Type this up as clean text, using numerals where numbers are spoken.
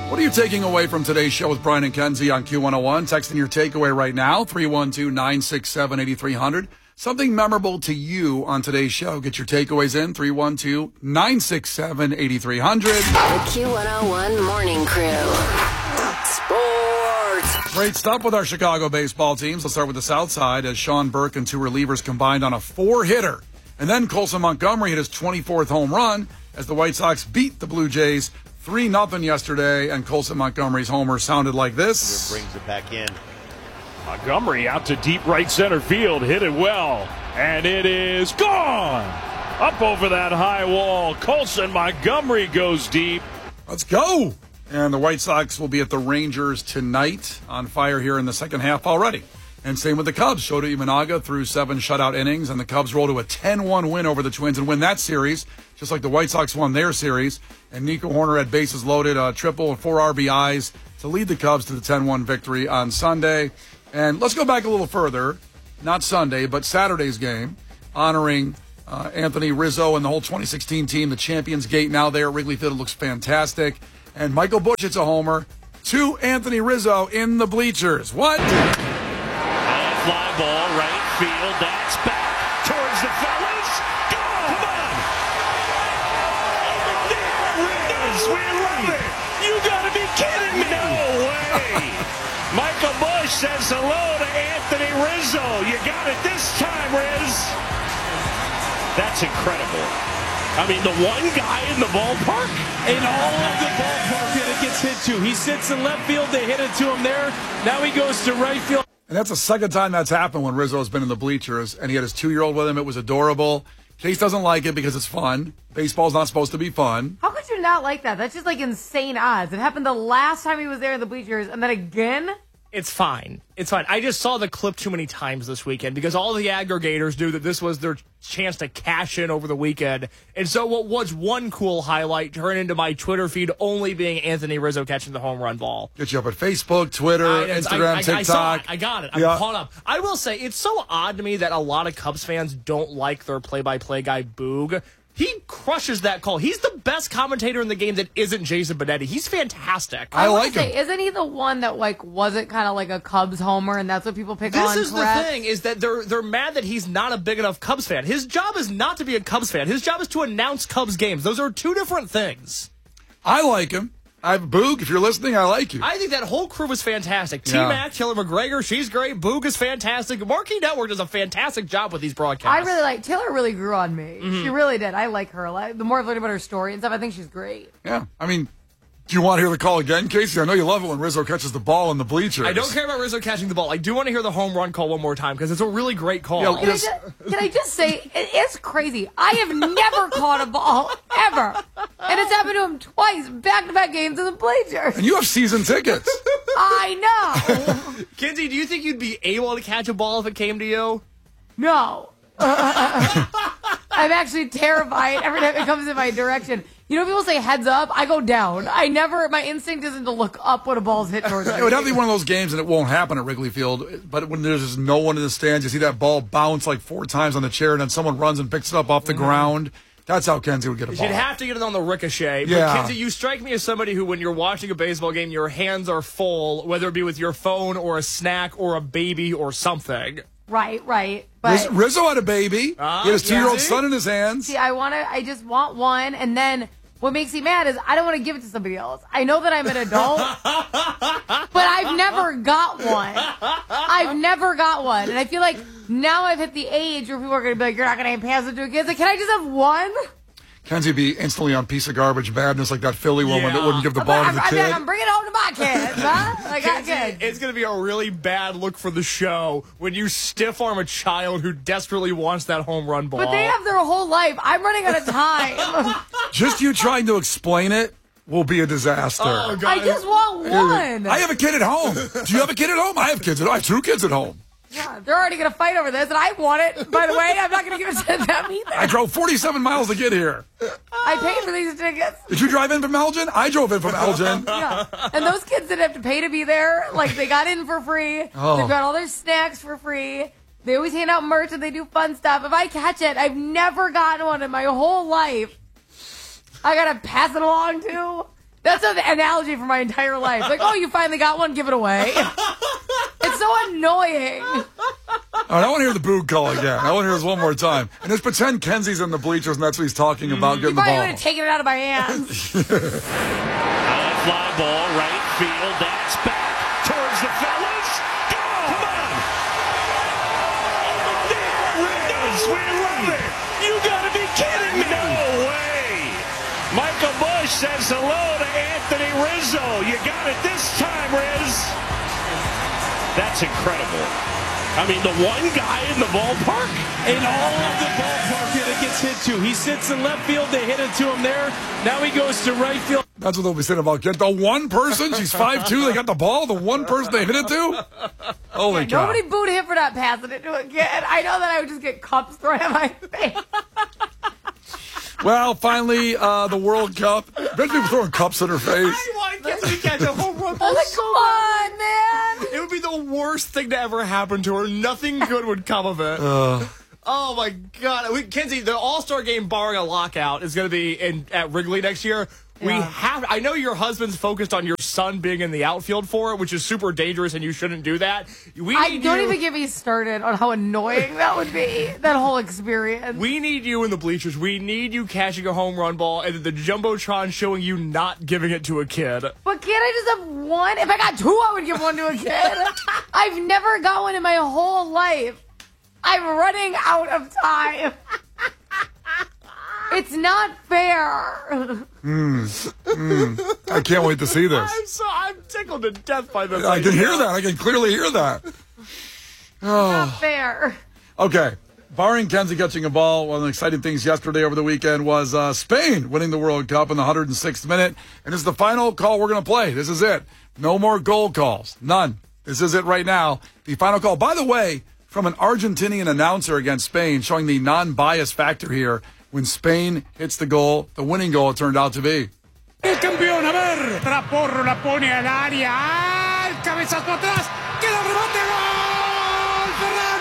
What are you taking away from today's show with Brian and Kenzie on Q101? Texting your takeaway right now, 312-967-8300. Something memorable to you on today's show. Get your takeaways in, 312-967-8300. The Q101 Morning Crew. Sports. Great stuff with our Chicago baseball teams. Let's start with the South Side as Sean Burke and two relievers combined on a 4-hitter. And then Colson Montgomery hit his 24th home run as the White Sox beat the Blue Jays 3-0 yesterday, and Colson Montgomery's homer sounded like this. Brings it back in. Montgomery out to deep right center field, hit it well, and it is gone! Up over that high wall, Colson Montgomery goes deep. Let's go! And the White Sox will be at the Rangers tonight, on fire here in the second half already. And same with the Cubs. Shota Imanaga threw 7 shutout innings, and the Cubs roll to a 10-1 win over the Twins and win that series, just like the White Sox won their series. And Nico Horner had bases loaded, a triple and 4 RBIs to lead the Cubs to the 10-1 victory on Sunday. And let's go back a little further, not Sunday, but Saturday's game, honoring Anthony Rizzo and the whole 2016 team. The Champions Gate now there at Wrigley Field. It looks fantastic. And Michael Busch hits a homer to Anthony Rizzo in the bleachers. What? Fly ball, right field, that's back towards the fellas. Gone! There it is! We love it! You gotta be kidding me! No way! Michael Busch says hello to Anthony Rizzo. You got it this time, Riz. That's incredible. I mean, the one guy in the ballpark? In all of the ballpark that it gets hit to. He sits in left field, they hit it to him there. Now he goes to right field. And that's the second time that's happened when Rizzo's been in the bleachers, and he had his 2-year-old with him. It was adorable. Case doesn't like it because it's fun. Baseball's not supposed to be fun. How could you not like that? That's just like insane odds. It happened the last time he was there in the bleachers, and then again? It's fine. It's fine. I just saw the clip too many times this weekend because all the aggregators knew that this was their chance to cash in over the weekend. And so what was one cool highlight turned into my Twitter feed only being Anthony Rizzo catching the home run ball. Get you up at Facebook, Twitter, Instagram, TikTok. I got it. I'm caught up. I will say, it's so odd to me that a lot of Cubs fans don't like their play-by-play guy, Boog. He crushes that call. He's the best commentator in the game that isn't Jason Benetti. He's fantastic. I like him. Isn't he the one that wasn't kind of like a Cubs homer, and that's what people pick on? This is the thing, is that they're mad that he's not a big enough Cubs fan. His job is not to be a Cubs fan. His job is to announce Cubs games. Those are two different things. I like him. Boog, if you're listening, I like you. I think that whole crew is fantastic. Yeah. T-Mac, Taylor McGregor, she's great. Boog is fantastic. Marquee Network does a fantastic job with these broadcasts. Taylor really grew on me. Mm-hmm. She really did. I like her a lot. The more I've learned about her story and stuff, I think she's great. Yeah. I mean, do you want to hear the call again, Casey? I know you love it when Rizzo catches the ball in the bleachers. I don't care about Rizzo catching the ball. I do want to hear the home run call one more time because it's a really great call. Yeah, can I just say, it's crazy. I have never caught a ball, ever. And it's happened to him twice, back-to-back games in the bleachers. And you have season tickets. I know. Kinsey, do you think you'd be able to catch a ball if it came to you? No. I'm actually terrified every time it comes in my direction. You know, people say heads up, I go down. My instinct isn't to look up when a ball's hit towards me. It would have to be one of those games, and it won't happen at Wrigley Field, but when there's just no one in the stands, you see that ball bounce like 4 times on the chair, and then someone runs and picks it up off the ground. That's how Kenzie would get a ball. You'd have to get it on the ricochet. Yeah. But Kenzie, you strike me as somebody who, when you're watching a baseball game, your hands are full, whether it be with your phone or a snack or a baby or something. Right. But Rizzo had a baby. He had his 2-year-old son in his hands. See, I just want one, and then what makes me mad is I don't want to give it to somebody else. I know that I'm an adult, but I've never got one. And I feel like now I've hit the age where people are going to be like, you're not going to pass it to a kid. Like, can I just have one? Kenzie would be instantly on piece of garbage madness like that Philly woman that wouldn't give the ball to the kid. I'm bringing it home to my kids, huh? I got kids. It's going to be a really bad look for the show when you stiff-arm a child who desperately wants that home run ball. But they have their whole life. I'm running out of time. Just you trying to explain it will be a disaster. Oh, God. I just want one. I have a kid at home. Do you have a kid at home? I have kids at home. I have 2 kids at home. Yeah, they're already going to fight over this, and I want it. By the way, I'm not going to give it to them either. I drove 47 miles to get here. I paid for these tickets. Did you drive in from Elgin? I drove in from Elgin. Yeah, and those kids didn't have to pay to be there. Like, they got in for free. Oh. They've got all their snacks for free. They always hand out merch, and they do fun stuff. If I catch it, I've never gotten one in my whole life. I got to pass it along to. That's an analogy for my entire life. Like, oh, you finally got one, give it away. It's so annoying. All right, I want to hear the boo call again. I want to hear this one more time. And just pretend Kenzie's in the bleachers and that's what he's talking about, getting the Probably ball. would have taken it out of my hands. High fly ball, right field. That's back towards the fellas. Go! Come on! There it is! We love it! You gotta be kidding me! No way! Michael Busch says hello to Anthony Rizzo. You got it this time, Riz. That's incredible. I mean, the one guy in the ballpark? In all of the ballpark that it gets hit to. He sits in left field, they hit it to him there. Now he goes to right field. That's what they'll be saying about Kent. The one person, she's 5'2", they got the ball, the one person they hit it to? Holy cow. Nobody booed him for not passing it to a kid. I know that I would just get cups thrown at my face. Well, finally, the World Cup. Imagine people throwing cups at her face. Why can't we catch a home run I ball? was like, come on, man. It would be the worst thing to ever happen to her. Nothing good would come of it. Oh, my God. Kenzie, the All-Star game, barring a lockout, is going to be at Wrigley next year. Yeah. I know your husband's focused on your son being in the outfield for it, which is super dangerous, and you shouldn't do that. Don't even get me started on how annoying that would be, that whole experience. We need you in the bleachers. We need you catching a home run ball, and the Jumbotron showing you not giving it to a kid. But can't I just have one? If I got two, I would give one to a kid. I've never got one in my whole life. I'm running out of time. It's not fair. I can't wait to see this. I'm tickled to death by this. I can hear that. I can clearly hear that. Not fair. Okay. Barring Kenzie catching a ball, one of the exciting things yesterday over the weekend was Spain winning the World Cup in the 106th minute. And this is the final call we're going to play. This is it. No more goal calls. None. This is it right now. The final call. By the way, from an Argentinian announcer against Spain, showing the non-bias factor here. When Spain hits the goal, the winning goal it turned out to be. El campeón, a ver, Traporro la pone al área, al cabezazo atrás, queda el rebote, gol, Ferran.